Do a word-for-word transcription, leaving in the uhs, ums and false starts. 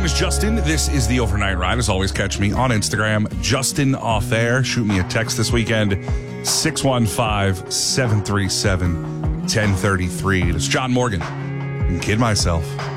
is Justin. This is the Overnight Ride. As always, catch me on Instagram, Justin Off Air. Shoot me a text this weekend, six one five, seven three seven, one zero three three. It's John Morgan and Kid Myself.